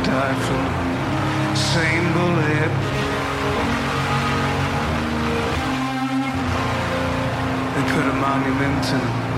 die from the same bullet. They put a monument in